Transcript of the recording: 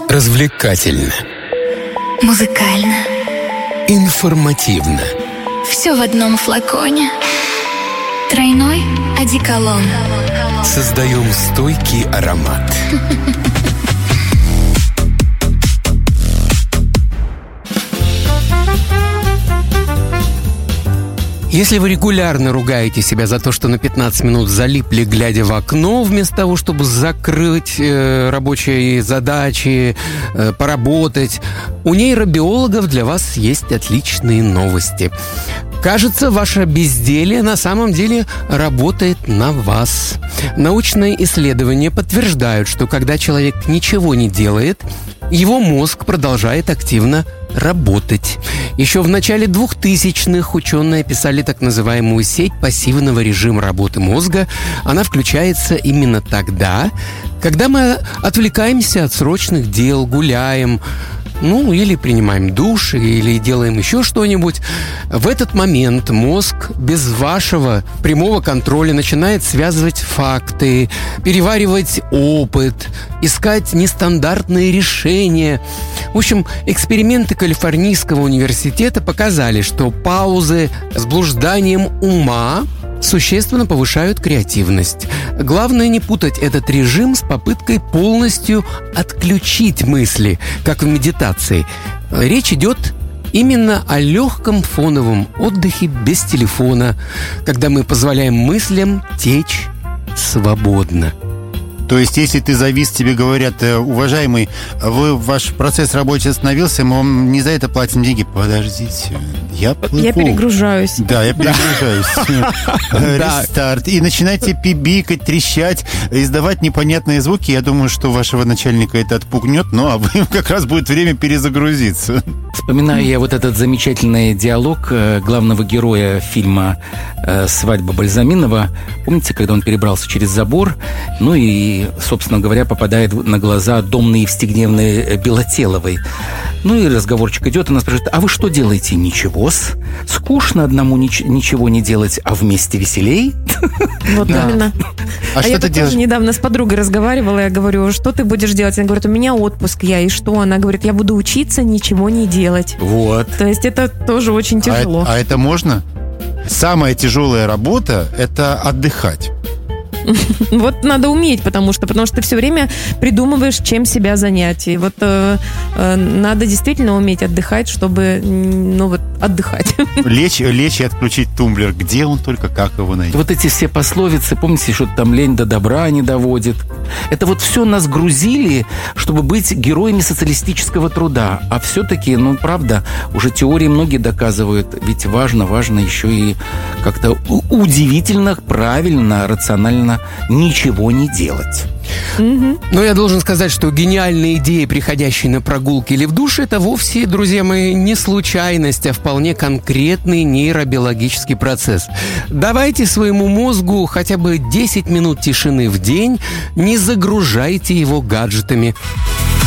Развлекательно. Музыкально. Информативно. Все в одном флаконе. Тройной одеколон. Создаем стойкий аромат. Если вы регулярно ругаете себя за то, что на 15 минут залипли, глядя в окно, вместо того, чтобы закрыть рабочие задачи, поработать, у нейробиологов для вас есть отличные новости. Кажется, ваше безделье на самом деле работает на вас. Научные исследования подтверждают, что когда человек ничего не делает, его мозг продолжает активно работать. Еще в начале 2000-х ученые описали так называемую сеть пассивного режима работы мозга. Она включается именно тогда, когда мы отвлекаемся от срочных дел, гуляем, или принимаем душ, или делаем еще что-нибудь. В этот момент мозг без вашего прямого контроля начинает связывать факты, переваривать опыт, искать нестандартные решения. В общем, эксперименты Калифорнийского университета показали, что паузы с блужданием ума существенно повышают креативность. Главное не путать этот режим с попыткой полностью отключить мысли, как в медитации. Речь идет именно о легком фоновом отдыхе без телефона, когда мы позволяем мыслям течь свободно. То есть, если ты завис, тебе говорят: уважаемый, ваш процесс рабочий остановился, мы вам не за это платим деньги. Подождите, я плыву. Я перегружаюсь. Да, я перегружаюсь. Рестарт. И начинаете пибикать, трещать, издавать непонятные звуки. Я думаю, что вашего начальника это отпугнет, а вы как раз будет время перезагрузиться. Вспоминаю я вот этот замечательный диалог главного героя фильма «Свадьба Бальзаминова». Помните, когда он перебрался через забор, и, собственно говоря, попадает на глаза домной Евстигневны Белотеловой. И разговорчик идет, она спрашивает: а вы что делаете? Ничего-с. Скучно одному ничего не делать, а вместе веселей. Вот именно. А что я ты делаешь? Тоже недавно с подругой разговаривала, я говорю: что ты будешь делать? Она говорит: у меня отпуск, и что? Она говорит: я буду учиться, ничего не делать. Вот. То есть это тоже очень тяжело. А это можно? Самая тяжелая работа – это отдыхать. Вот надо уметь, потому что ты все время придумываешь, чем себя занять. И надо действительно уметь отдыхать, чтобы отдыхать. Лечь и отключить тумблер. Где он только, как его найти? Вот эти все пословицы, помните, что там лень до добра не доводит. Это все нас грузили, чтобы быть героями социалистического труда. А все-таки, правда, уже теории многие доказывают, ведь важно еще и как-то удивительно, правильно, рационально ничего не делать. Но я должен сказать, что гениальные идеи, приходящие на прогулки или в душ, это вовсе, друзья мои, не случайность, а вполне конкретный нейробиологический процесс. Давайте своему мозгу хотя бы 10 минут тишины в день, не загружайте его гаджетами.